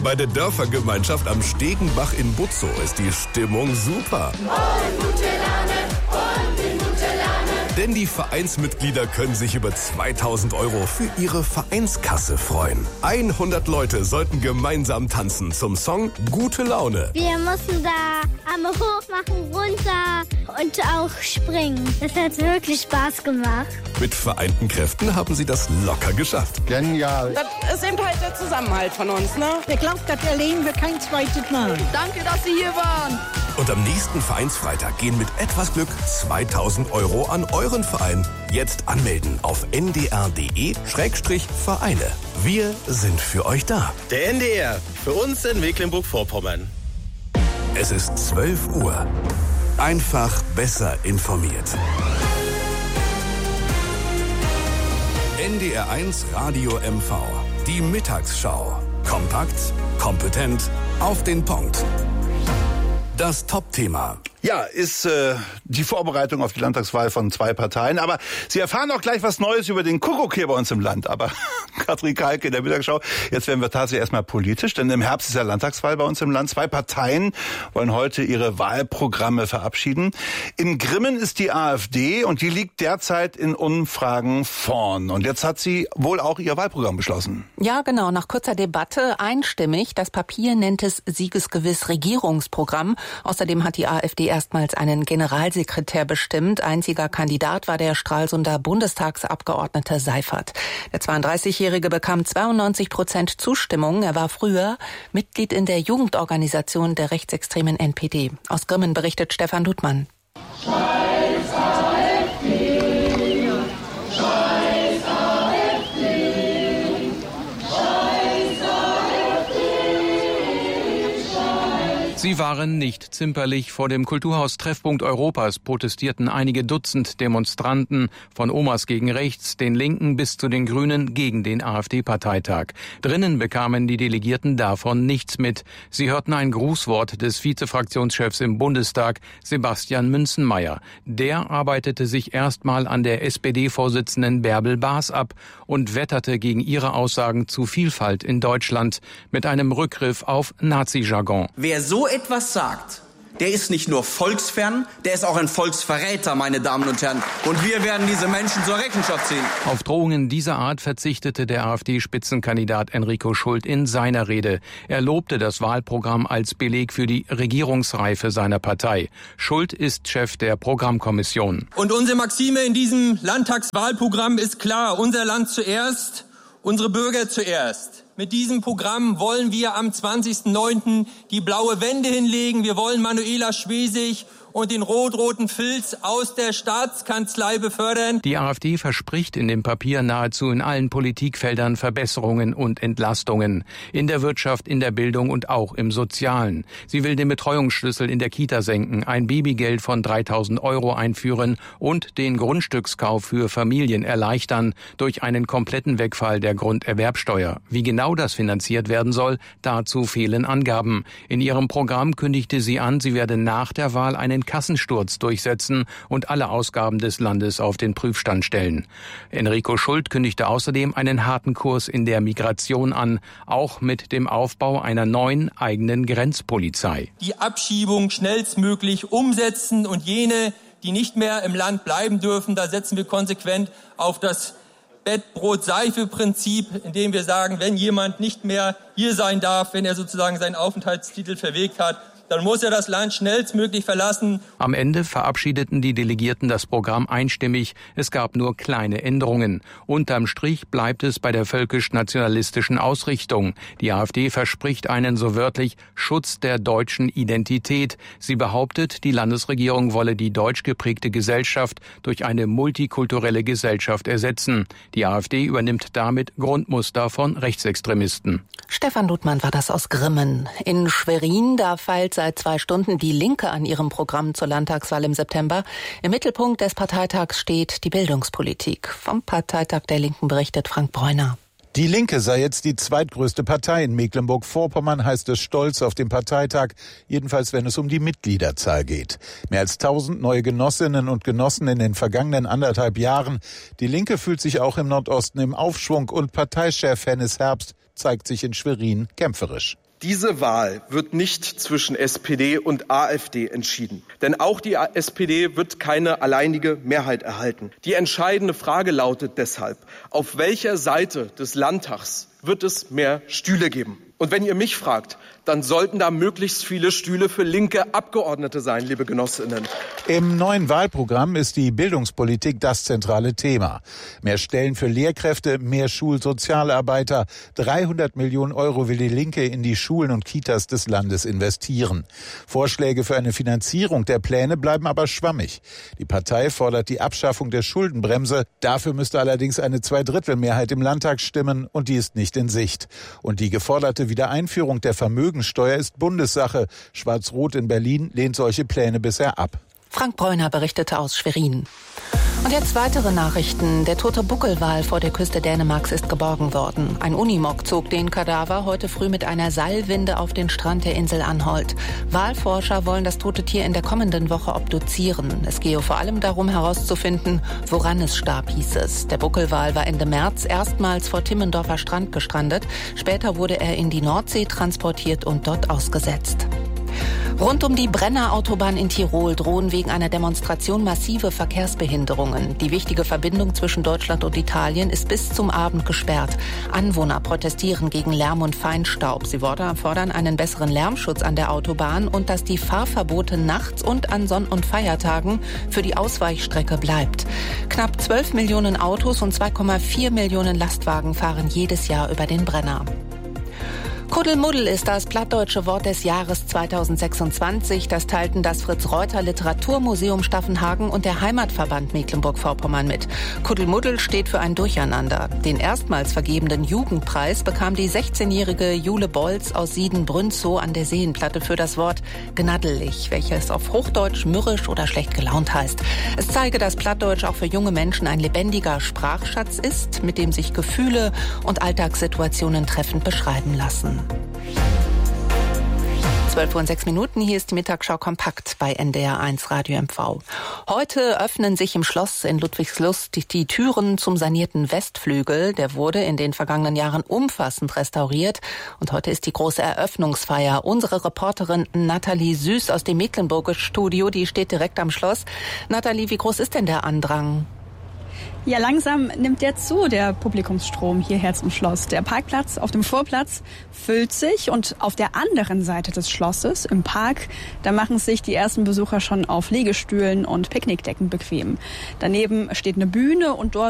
Bei der Dörfergemeinschaft am Stegenbach in Butzow ist die Stimmung super. Gute Laune und in gute Laune. Denn die Vereinsmitglieder können sich über 2.000 € für ihre Vereinskasse freuen. 100 Leute sollten gemeinsam tanzen zum Song Gute Laune. Wir mussten da Arme hoch machen, runter und auch springen. Das hat wirklich Spaß gemacht. Mit vereinten Kräften haben sie das locker geschafft. Genial. Das ist eben halt der Zusammenhalt von uns, ne? Ich glaube, das erleben wir kein zweites Mal. Danke, dass Sie hier waren. Und am nächsten Vereinsfreitag gehen mit etwas Glück 2.000 € an euren Verein. Jetzt anmelden auf ndr.de/Vereine. Wir sind für euch da. Der NDR, für uns in Mecklenburg-Vorpommern. Es ist 12 Uhr. Einfach besser informiert. NDR1 Radio MV. Die Mittagsschau. Kompakt, kompetent, auf den Punkt. Das Top-Thema. Ja, ist die Vorbereitung auf die Landtagswahl von 2 Parteien. Aber Sie erfahren auch gleich was Neues über den Kuckuck hier bei uns im Land. Aber Katrin Kalke in der Mittagsschau, jetzt werden wir tatsächlich erstmal politisch. Denn im Herbst ist ja Landtagswahl bei uns im Land. 2 Parteien wollen heute ihre Wahlprogramme verabschieden. In Grimmen ist die AfD und die liegt derzeit in Umfragen vorn. Und jetzt hat sie wohl auch ihr Wahlprogramm beschlossen. Ja, genau. Nach kurzer Debatte einstimmig. Das Papier nennt es siegesgewiss Regierungsprogramm. Außerdem hat die AfD erstmals einen Generalsekretär bestimmt. Einziger Kandidat war der Stralsunder Bundestagsabgeordnete Seifert. Der 32-Jährige bekam 92% Zustimmung. Er war früher Mitglied in der Jugendorganisation der rechtsextremen NPD. Aus Grimmen berichtet Stefan Ludmann. Sie waren nicht zimperlich. Vor dem Kulturhaus Treffpunkt Europas protestierten einige Dutzend Demonstranten von Omas gegen Rechts, den Linken bis zu den Grünen gegen den AfD-Parteitag. Drinnen bekamen die Delegierten davon nichts mit. Sie hörten ein Grußwort des Vizefraktionschefs im Bundestag, Sebastian Münzenmaier. Der arbeitete sich erstmal an der SPD-Vorsitzenden Bärbel Baas ab und wetterte gegen ihre Aussagen zu Vielfalt in Deutschland mit einem Rückgriff auf Nazi-Jargon. Wer so etwas sagt, der ist nicht nur volksfern, der ist auch ein Volksverräter, meine Damen und Herren. Und wir werden diese Menschen zur Rechenschaft ziehen. Auf Drohungen dieser Art verzichtete der AfD-Spitzenkandidat Enrico Schult in seiner Rede. Er lobte das Wahlprogramm als Beleg für die Regierungsreife seiner Partei. Schult ist Chef der Programmkommission. Und unsere Maxime in diesem Landtagswahlprogramm ist klar: Unser Land zuerst, unsere Bürger zuerst. Mit diesem Programm wollen wir am 20.09. die blaue Wende hinlegen. Wir wollen Manuela Schwesig und den rot-roten Filz aus der Staatskanzlei befördern. Die AfD verspricht in dem Papier nahezu in allen Politikfeldern Verbesserungen und Entlastungen. In der Wirtschaft, in der Bildung und auch im Sozialen. Sie will den Betreuungsschlüssel in der Kita senken, ein Babygeld von 3.000 € einführen und den Grundstückskauf für Familien erleichtern durch einen kompletten Wegfall der Grunderwerbsteuer. Wie genau das finanziert werden soll, dazu fehlen Angaben. In ihrem Programm kündigte sie an, sie werde nach der Wahl einen Kassensturz durchsetzen und alle Ausgaben des Landes auf den Prüfstand stellen. Enrico Schult kündigte außerdem einen harten Kurs in der Migration an, auch mit dem Aufbau einer neuen eigenen Grenzpolizei. Die Abschiebung schnellstmöglich umsetzen und jene, die nicht mehr im Land bleiben dürfen, da setzen wir konsequent auf das Bettbrot-Seife-Prinzip, indem wir sagen, wenn jemand nicht mehr hier sein darf, wenn er sozusagen seinen Aufenthaltstitel verwirkt hat, dann muss er das Land schnellstmöglich verlassen. Am Ende verabschiedeten die Delegierten das Programm einstimmig. Es gab nur kleine Änderungen. Unterm Strich bleibt es bei der völkisch-nationalistischen Ausrichtung. Die AfD verspricht einen so wörtlich Schutz der deutschen Identität. Sie behauptet, die Landesregierung wolle die deutsch geprägte Gesellschaft durch eine multikulturelle Gesellschaft ersetzen. Die AfD übernimmt damit Grundmuster von Rechtsextremisten. Stefan Ludmann war das aus Grimmen. In Schwerin, da feilt seit 2 Stunden die Linke an ihrem Programm zur Landtagswahl im September. Im Mittelpunkt des Parteitags steht die Bildungspolitik. Vom Parteitag der Linken berichtet Frank Bräuner. Die Linke sei jetzt die zweitgrößte Partei in Mecklenburg-Vorpommern, heißt es stolz auf dem Parteitag, jedenfalls wenn es um die Mitgliederzahl geht. Mehr als 1000 neue Genossinnen und Genossen in den vergangenen 1,5 Jahren. Die Linke fühlt sich auch im Nordosten im Aufschwung und Parteichef Hennes Herbst zeigt sich in Schwerin kämpferisch. Diese Wahl wird nicht zwischen SPD und AfD entschieden. Denn auch die SPD wird keine alleinige Mehrheit erhalten. Die entscheidende Frage lautet deshalb, auf welcher Seite des Landtags wird es mehr Stühle geben? Und wenn ihr mich fragt, dann sollten da möglichst viele Stühle für linke Abgeordnete sein, liebe Genossinnen. Im neuen Wahlprogramm ist die Bildungspolitik das zentrale Thema. Mehr Stellen für Lehrkräfte, mehr Schulsozialarbeiter. 300 Millionen Euro will die Linke in die Schulen und Kitas des Landes investieren. Vorschläge für eine Finanzierung der Pläne bleiben aber schwammig. Die Partei fordert die Abschaffung der Schuldenbremse. Dafür müsste allerdings eine 2/3 im Landtag stimmen und die ist nicht in Sicht. Und die geforderte Wiedereinführung der Vermögensteuer ist Bundessache. Schwarz-Rot in Berlin lehnt solche Pläne bisher ab. Frank Bräuner berichtete aus Schwerin. Und jetzt weitere Nachrichten. Der tote Buckelwal vor der Küste Dänemarks ist geborgen worden. Ein Unimog zog den Kadaver heute früh mit einer Seilwinde auf den Strand der Insel Anholt. Walforscher wollen das tote Tier in der kommenden Woche obduzieren. Es gehe vor allem darum herauszufinden, woran es starb, hieß es. Der Buckelwal war Ende März erstmals vor Timmendorfer Strand gestrandet. Später wurde er in die Nordsee transportiert und dort ausgesetzt. Rund um die Brenner-Autobahn in Tirol drohen wegen einer Demonstration massive Verkehrsbehinderungen. Die wichtige Verbindung zwischen Deutschland und Italien ist bis zum Abend gesperrt. Anwohner protestieren gegen Lärm und Feinstaub. Sie fordern einen besseren Lärmschutz an der Autobahn und dass die Fahrverbote nachts und an Sonn- und Feiertagen für die Ausweichstrecke bleibt. Knapp 12 Millionen Autos und 2,4 Millionen Lastwagen fahren jedes Jahr über den Brenner. Kuddelmuddel ist das plattdeutsche Wort des Jahres 2026. Das teilten das Fritz-Reuter-Literaturmuseum Staffenhagen und der Heimatverband Mecklenburg-Vorpommern mit. Kuddelmuddel steht für ein Durcheinander. Den erstmals vergebenen Jugendpreis bekam die 16-jährige Jule Bolz aus Sieden-Brünzow an der Seenplatte für das Wort gnaddelig, welches auf Hochdeutsch mürrisch oder schlecht gelaunt heißt. Es zeige, dass Plattdeutsch auch für junge Menschen ein lebendiger Sprachschatz ist, mit dem sich Gefühle und Alltagssituationen treffend beschreiben lassen. 12:06, hier ist die Mittagsschau kompakt bei NDR1 Radio MV. Heute öffnen sich im Schloss in Ludwigslust die Türen zum sanierten Westflügel. Der wurde in den vergangenen Jahren umfassend restauriert und heute ist die große Eröffnungsfeier. Unsere Reporterin Nathalie Süß aus dem Mecklenburger Studio, die steht direkt am Schloss. Nathalie, wie groß ist denn der Andrang? Ja, langsam nimmt der zu, der Publikumsstrom hierher zum Schloss. Der Parkplatz auf dem Vorplatz füllt sich und auf der anderen Seite des Schlosses, im Park, da machen sich die ersten Besucher schon auf Liegestühlen und Picknickdecken bequem. Daneben steht eine Bühne und dort